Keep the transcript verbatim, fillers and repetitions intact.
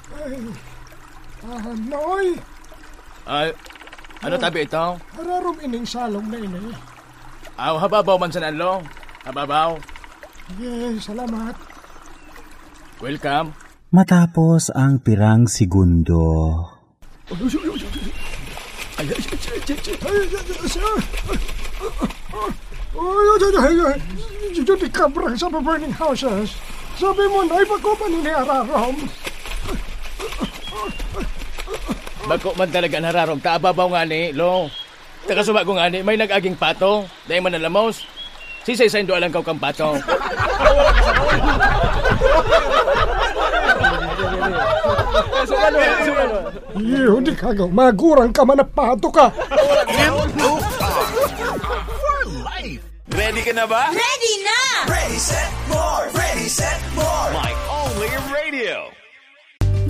Ay, ah, Noy. Ay, ano tabi ito? Hararom ining salong na ini. Aw, hababaw man sa nanlo. Hababaw. Yes, salamat. Welcome. Matapos ang pirang segundo. Ay, sir. Ay, di kabrang sa burning houses. Sabi mo, Noy, bako pa ni Ararom. Bako man talaga nararom. Kaababaw nga ni, lo. Takasuba ko nga ni, may nag-aging pato. Dahil man nalamos. Sisay-sayin doon lang kaw kang pato. Iyo, di ka gaw. Magurang ka man na pato ka. Ready ka na ba? Ready na! Ready, set, more! Ready, set, more! My only radio.